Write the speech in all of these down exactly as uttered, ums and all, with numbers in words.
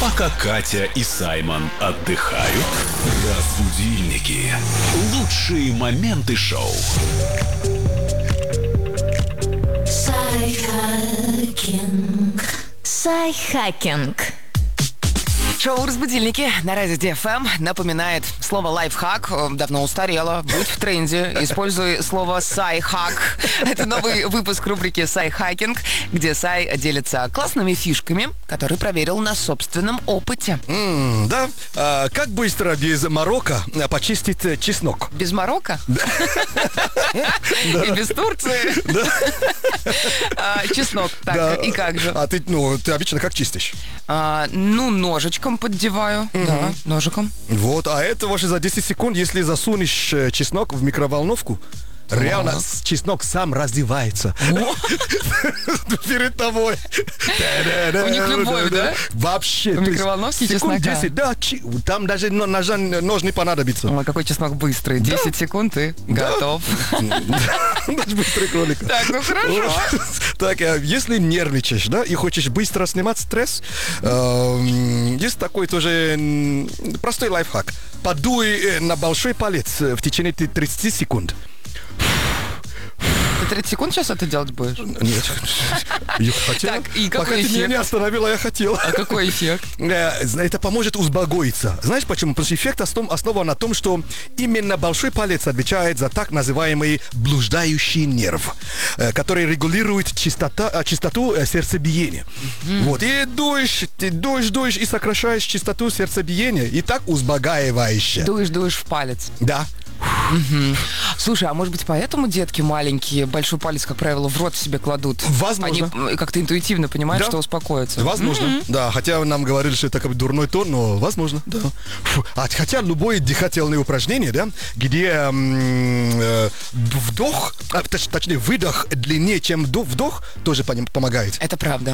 Пока Катя и Саймон отдыхают, разбудильники. Лучшие моменты шоу. Сайхакинг. Сайхакинг. Шоу «Разбудильники» на Радио Ди Эф Эм напоминает слово «лайфхак». Давно устарело. Будь в тренде. Используй слово «сайхак». Это новый выпуск рубрики «Сайхакинг», где Сай делится классными фишками, которые проверил на собственном опыте. Mm, да. А, как быстро без морока почистить чеснок? Без Марокко? И без Турции? Чеснок. Так, и как же? А ты, ну, ты обычно как чистишь? Ну, ножичком поддеваю. Да, ножиком. Вот, а это вообще за десять секунд, если засунешь чеснок в микроволновку, реально чеснок сам раздевается. Перед тобой. У них любовь, да? Вообще. В микроволновке чеснока? Секунд десять, да. Там даже ножа, нож не понадобится. Ой, какой чеснок быстрый. десять секунд и готов. Даже быстрый кролик. Так, ну хорошо. Так, если нервничаешь, да, и хочешь быстро снимать стресс, есть такой тоже простой лайфхак. Подуй на большой палец в течение тридцати секунд. Ты тридцать секунд сейчас это делать будешь? Нет. Я хотел. Так, и какой Пока эффект? ты меня не остановила, я хотел. А какой эффект? Это поможет успокоиться. Знаешь почему? Потому что эффект основан на том, что именно большой палец отвечает за так называемый блуждающий нерв, который регулирует частота, частоту сердцебиения. Mm-hmm. Вот. И дуешь, ты дуешь, дуешь и сокращаешь частоту сердцебиения. И так успокаивающе. Дуешь, дуешь в палец. Да. Угу. Слушай, а может быть поэтому детки маленькие большой палец, как правило, в рот себе кладут? Возможно. Они как-то интуитивно понимают, да, что успокоятся. Возможно. Mm-hmm. Да, хотя нам говорили, что это как бы дурной тон, но возможно. Да. Фу. А хотя любое дыхательное упражнение, да, где э, вдох, а, точ, точнее выдох длиннее, чем вдох, тоже помогает. Это правда.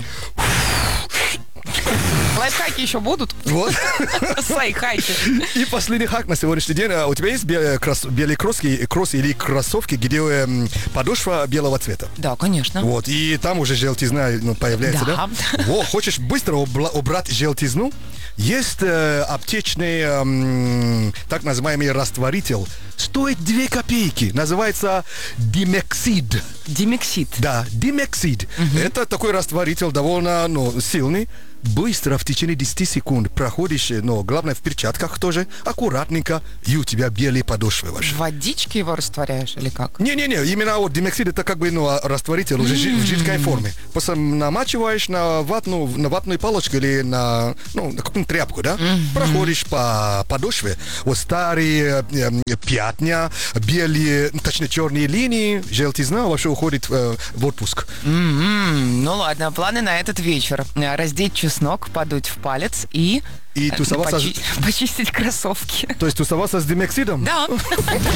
Лайфхаки еще будут? Вот. Сайхаки. И последний хак на сегодняшний день. У тебя есть белые, крос, белые кроссы, кроссы или кроссовки, где э, подошва белого цвета? Да, конечно. Вот. И там уже желтизна, ну, появляется, да? Да. Во, хочешь быстро убла- убрать желтизну? Есть э, аптечный, э, так называемый растворитель. Стоит две копейки. Называется Димексид. Димексид? Да, Димексид. Угу. Это такой растворитель довольно, ну, сильный. Быстро в течение десяти секунд проходишь, но главное в перчатках тоже, аккуратненько, и у тебя белые подошвы ваши. В водичке его растворяешь или как? Не-не-не, именно вот Димексид это как бы, ну, растворитель уже mm-hmm. в жидкой форме. Просто намачиваешь на ватную, на ватную палочку или на, ну, на какую-нибудь тряпку, да? Mm-hmm. Проходишь по подошве, вот старые э, пятна, белые, точнее черные линии, желтизна вообще уходит э, в отпуск. Mm-hmm. Ну ладно, планы на этот вечер. Раздеть чеснок, подуть в палец и, и тусоваться... почи... почистить кроссовки. То есть тусоваться с Димексидом? Да.